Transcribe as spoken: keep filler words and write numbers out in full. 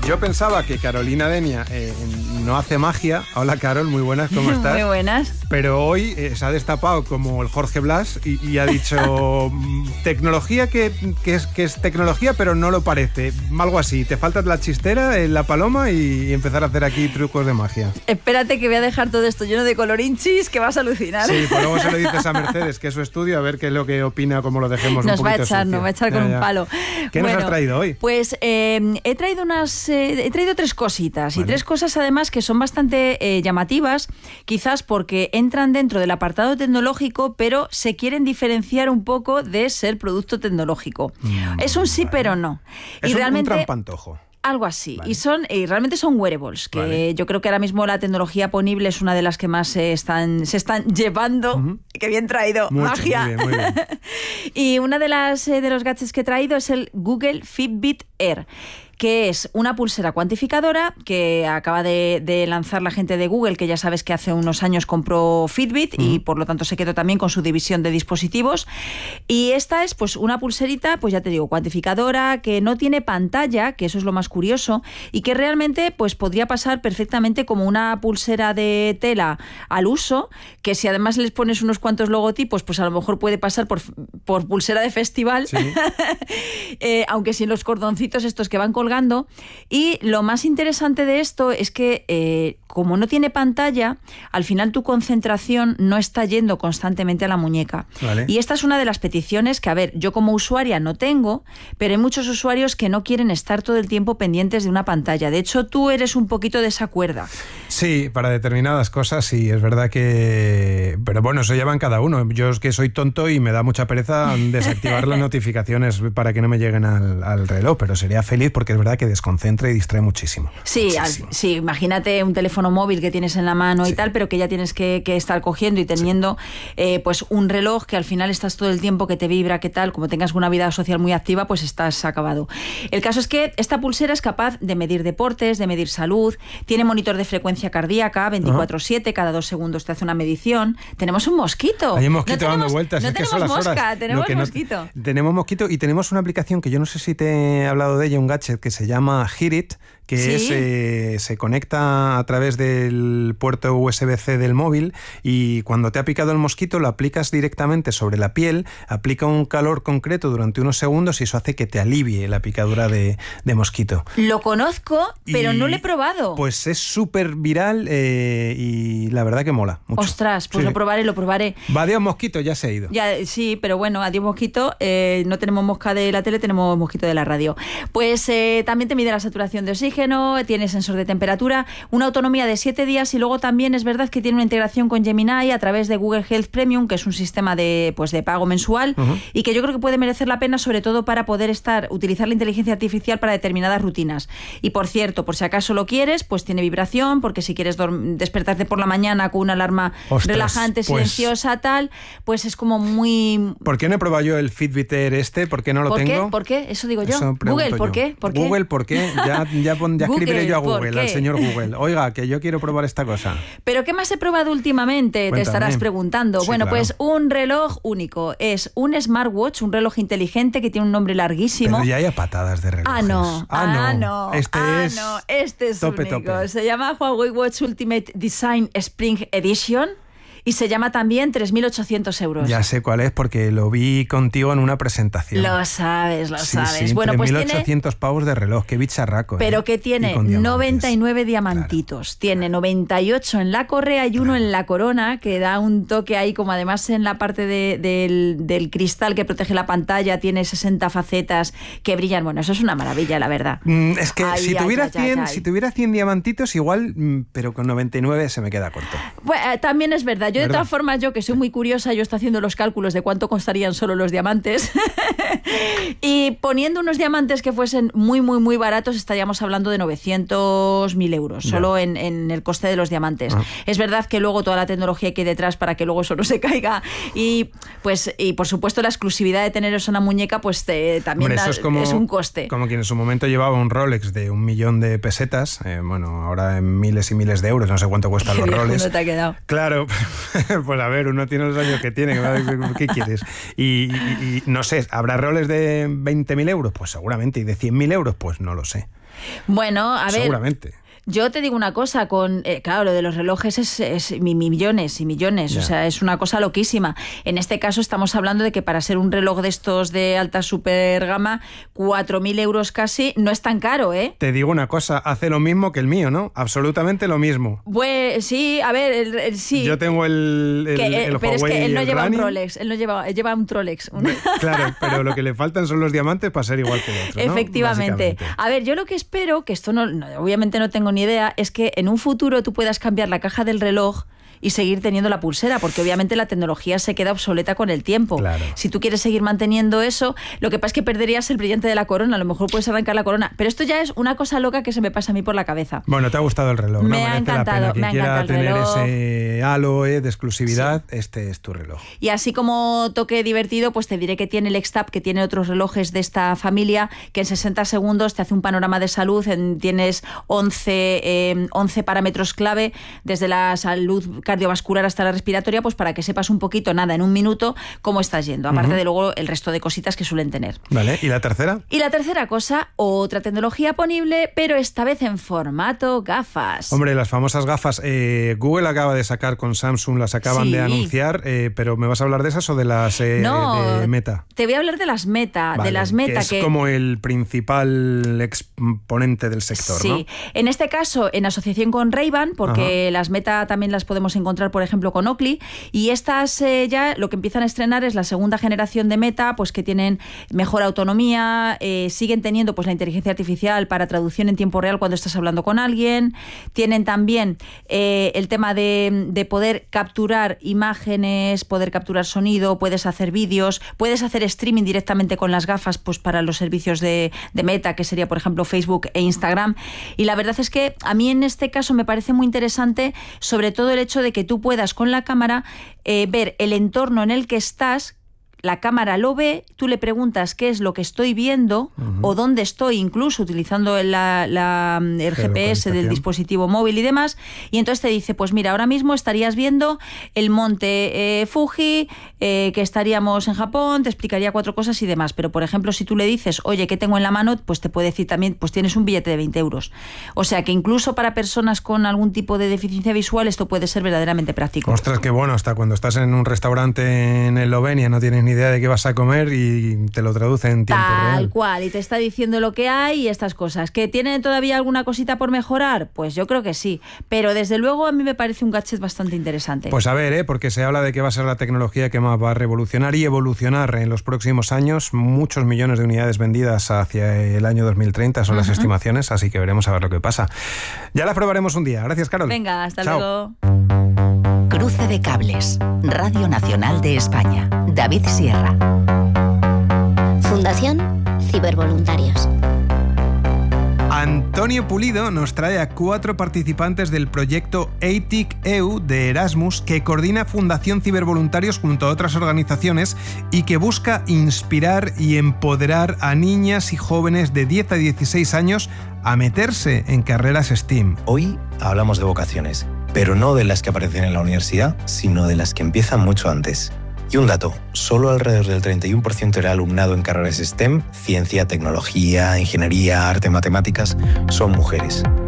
Yo pensaba que Carolina Denia eh, no hace magia. Hola, Carol, muy buenas, ¿cómo estás? Muy buenas. Pero hoy eh, se ha destapado como el Jorge Blas y, y ha dicho tecnología que, que, es, que es tecnología, pero no lo parece. Algo así. Te falta la chistera, eh, la paloma y, y empezar a hacer aquí trucos de magia. Espérate que voy a dejar todo esto lleno de colorinchis, que vas a alucinar. Sí, pues luego se lo dices a Mercedes, que es su estudio, a ver qué es lo que opina, cómo lo dejemos nos un poquito va a echar, sucio. Nos va a echar con ya, ya. un palo. ¿Qué bueno, nos has traído hoy? Pues eh, he traído unas, eh, he traído tres cositas vale. y tres cosas además que son bastante eh, llamativas, quizás porque entran dentro del apartado tecnológico, pero se quieren diferenciar un poco de ser producto tecnológico. Mm, es un sí, vale. pero no. Es y un, realmente, un trampantojo. Algo así. Vale. Y son y realmente son wearables, que vale. yo creo que ahora mismo la tecnología ponible es una de las que más se están, se están llevando. Uh-huh. Qué bien traído. Mucho, magia. Muy bien, muy bien. Y una de las eh, de los gadgets que he traído es el Google Fitbit Air, que es una pulsera cuantificadora que acaba de, de lanzar la gente de Google, que ya sabes que hace unos años compró Fitbit uh-huh. y por lo tanto se quedó también con su división de dispositivos. Y esta es pues una pulserita, pues ya te digo, cuantificadora, que no tiene pantalla, que eso es lo más curioso, y que realmente pues podría pasar perfectamente como una pulsera de tela al uso, que si además les pones unos cuantos logotipos, pues a lo mejor puede pasar por, por pulsera de festival, sí. eh, aunque sin los cordoncitos estos que van con colgando. Y lo más interesante de esto es que eh, como no tiene pantalla, al final tu concentración no está yendo constantemente a la muñeca. Vale. Y esta es una de las peticiones que, a ver, yo como usuaria no tengo, pero hay muchos usuarios que no quieren estar todo el tiempo pendientes de una pantalla. De hecho, tú eres un poquito de esa cuerda. Sí, para determinadas cosas sí, es verdad que... Pero bueno, eso llevan cada uno. Yo es que soy tonto y me da mucha pereza desactivar las notificaciones para que no me lleguen al, al reloj, pero sería feliz porque es verdad que desconcentra y distrae muchísimo. Sí, muchísimo. Al, sí, imagínate un teléfono móvil que tienes en la mano sí. y tal, pero que ya tienes que, que estar cogiendo y teniendo sí. eh, pues un reloj que al final estás todo el tiempo que te vibra, que tal, como tengas una vida social muy activa, pues estás acabado. El caso es que esta pulsera es capaz de medir deportes, de medir salud, tiene monitor de frecuencia cardíaca veinticuatro siete, uh-huh. cada dos segundos te hace una medición. Tenemos un mosquito. Hay un mosquito no dando tenemos, vueltas. No es tenemos que son las mosca, horas. tenemos no, mosquito. No, tenemos mosquito y tenemos una aplicación que yo no sé si te he hablado de ella, un gadget que se llama Hearit, que ¿sí? es, eh, se conecta a través del puerto U S B C del móvil y cuando te ha picado el mosquito lo aplicas directamente sobre la piel, aplica un calor concreto durante unos segundos y eso hace que te alivie la picadura de, de mosquito. Lo conozco, pero y, no lo he probado. Pues es súper viral eh, y la verdad que mola mucho. Ostras, pues sí. lo probaré, lo probaré. Va, adiós mosquito, ya se ha ido. Ya, sí, pero bueno, adiós mosquito, eh, no tenemos mosca de la tele, tenemos mosquito de la radio. Pues eh, también te mide la saturación de oxígeno, tiene sensor de temperatura, una autonomía de siete días y luego también es verdad que tiene una integración con Gemini a través de Google Health Premium, que es un sistema de, pues, de pago mensual uh-huh. y que yo creo que puede merecer la pena, sobre todo para poder estar utilizar la inteligencia artificial para determinadas rutinas. Y por cierto, por si acaso lo quieres, pues tiene vibración, porque si quieres dorm- despertarte por la mañana con una alarma Ostras, relajante, silenciosa, pues, tal, pues es como muy... ¿Por qué no he probado yo el Fitbit Air este? ¿Por qué no lo ¿Por tengo? Qué? ¿Por qué? Eso digo yo. Eso Google, ¿por yo. qué? ¿por qué? Google, ¿por qué? Ya, ya, ya escribiré yo a Google, al señor Google. Oiga, que yo quiero probar esta cosa. ¿Pero qué más he probado últimamente? Cuéntame. Te estarás preguntando. Sí, bueno, claro. pues un reloj único. Es un smartwatch, un reloj inteligente que tiene un nombre larguísimo. Pero ya hay a patadas de relojes. Ah, no. Ah, ah, no. no. Este ah, es no. Este es tope, único. tope. Se llama Huawei Watch Ultimate Design Spring Edition. Y se llama también tres mil ochocientos euros. Ya sé cuál es porque lo vi contigo en una presentación. Lo sabes, lo sí, sabes. Sí, bueno, pues tres mil ochocientos tiene... pavos de reloj, qué bicharraco. Pero ¿eh? que tiene noventa y nueve diamantitos. Claro. Tiene noventa y ocho en la correa y claro. uno en la corona, que da un toque ahí, como además en la parte de, de, del cristal que protege la pantalla, tiene sesenta facetas que brillan. Bueno, eso es una maravilla, la verdad. Mm, es que ay, si, ay, tuviera ay, cien, ay, ay. si tuviera cien diamantitos, igual, pero con noventa y nueve se me queda corto. Bueno, también es verdad. Yo, ¿verdad? De todas formas, yo que soy muy curiosa, yo estoy haciendo los cálculos de cuánto costarían solo los diamantes y poniendo unos diamantes que fuesen muy, muy, muy baratos, estaríamos hablando de novecientos mil euros, yeah. solo en, en el coste de los diamantes. Ah. Es verdad que luego toda la tecnología que hay detrás para que luego eso no se caiga y pues y por supuesto la exclusividad de tener eso en la muñeca, pues te, también Hombre, da, es, como, es un coste. Como quien en su momento llevaba un Rolex de un millón de pesetas, eh, bueno, ahora en miles y miles de euros, no sé cuánto cuestan los Rolex. dado. Claro, pues a ver, uno tiene los años que tiene, ¿qué quieres? Y, y, y no sé, ¿habrá relojes de veinte mil euros? Pues seguramente, y de cien mil euros, pues no lo sé. Bueno, a ver... Seguramente. Yo te digo una cosa, con eh, claro, lo de los relojes es, es millones y millones, yeah. O sea, es una cosa loquísima. En este caso estamos hablando de que para ser un reloj de estos de alta super gama, cuatro mil euros casi, no es tan caro, ¿eh? Te digo una cosa, hace lo mismo que el mío, ¿no? Absolutamente lo mismo. Pues sí, a ver, el, el, sí. Yo tengo el, el, que, el Pero Huawei es que él no lleva running. un Rolex, él no lleva, lleva un Trolex. Claro, pero lo que le faltan son los diamantes para ser igual que el otro, ¿no? Efectivamente. A ver, yo lo que espero, que esto no, no obviamente no tengo ni idea, es que en un futuro tú puedas cambiar la caja del reloj y seguir teniendo la pulsera, porque obviamente la tecnología se queda obsoleta con el tiempo. Claro. Si tú quieres seguir manteniendo eso, lo que pasa es que perderías el brillante de la corona, a lo mejor puedes arrancar la corona, pero esto ya es una cosa loca que se me pasa a mí por la cabeza. Bueno, te ha gustado el reloj, ¿no? Me ha encantado, Quien me ha quiera encantado el tener reloj. ese halo eh, de exclusividad, sí. Este es tu reloj. Y así como toque divertido, pues te diré que tiene el X-Tab, que tiene otros relojes de esta familia, que en sesenta segundos te hace un panorama de salud, en, tienes once, eh, once parámetros clave, desde la salud cardiovascular hasta la respiratoria, pues para que sepas un poquito, nada, en un minuto, cómo estás yendo. Aparte uh-huh. de luego el resto de cositas que suelen tener. Vale, ¿y la tercera? Y la tercera cosa, otra tecnología ponible, pero esta vez en formato gafas. Hombre, las famosas gafas, eh, Google acaba de sacar con Samsung, las acaban sí. de anunciar, eh, pero ¿me vas a hablar de esas o de las eh, no, de Meta? Te voy a hablar de las Meta, vale, de las Meta. Que es que... como el principal exponente del sector, sí. ¿no? Sí, en este caso en asociación con Ray-Ban, porque Ajá. las Meta también las podemos encontrar, por ejemplo, con Oakley, y estas eh, ya lo que empiezan a estrenar es la segunda generación de Meta, pues que tienen mejor autonomía, eh, siguen teniendo pues la inteligencia artificial para traducción en tiempo real cuando estás hablando con alguien, tienen también eh, el tema de, de poder capturar imágenes, poder capturar sonido, puedes hacer vídeos, puedes hacer streaming directamente con las gafas pues para los servicios de, de Meta, que sería por ejemplo Facebook e Instagram, y la verdad es que a mí en este caso me parece muy interesante, sobre todo el hecho de que tú puedas con la cámara eh, ver el entorno en el que estás, la cámara lo ve, tú le preguntas qué es lo que estoy viendo uh-huh. o dónde estoy, incluso utilizando la, la, el G P S del dispositivo móvil y demás, y entonces te dice, pues mira, ahora mismo estarías viendo el monte eh, Fuji, eh, que estaríamos en Japón, te explicaría cuatro cosas y demás, pero por ejemplo, si tú le dices, oye, ¿qué tengo en la mano? Pues te puede decir también, pues tienes un billete de veinte euros. O sea que incluso para personas con algún tipo de deficiencia visual esto puede ser verdaderamente práctico. Ostras, qué bueno, hasta cuando estás en un restaurante en Eslovenia no tienes ni idea de qué vas a comer y te lo traduce en tiempo Tal real. cual, y te está diciendo lo que hay y estas cosas. ¿Que tienen todavía alguna cosita por mejorar? Pues yo creo que sí, pero desde luego a mí me parece un gadget bastante interesante. Pues a ver, ¿eh? Porque se habla de que va a ser la tecnología que más va a revolucionar y evolucionar en los próximos años, muchos millones de unidades vendidas hacia el año dos mil treinta son uh-huh. las estimaciones, así que veremos a ver lo que pasa. Ya la probaremos un día. Gracias, Carol. Venga, hasta Chao. luego. Cruce de cables. Radio Nacional de España. David Sierra. Fundación Cibervoluntarios. Antonio Pulido nos trae a cuatro participantes del proyecto A T I C E U de Erasmus que coordina Fundación Cibervoluntarios junto a otras organizaciones y que busca inspirar y empoderar a niñas y jóvenes de diez a dieciséis años a meterse en carreras STEAM. Hoy hablamos de vocaciones, pero no de las que aparecen en la universidad, sino de las que empiezan mucho antes. Y un dato, solo alrededor del treinta y uno por ciento del alumnado en carreras STEM, ciencia, tecnología, ingeniería, arte, matemáticas, son mujeres.